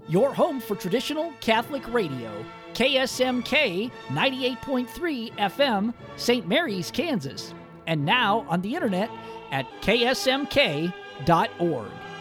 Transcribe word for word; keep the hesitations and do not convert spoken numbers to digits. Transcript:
your home for traditional Catholic radio. K S M K ninety-eight point three F M, Saint Mary's, Kansas. And now on the internet at K S M K dot org.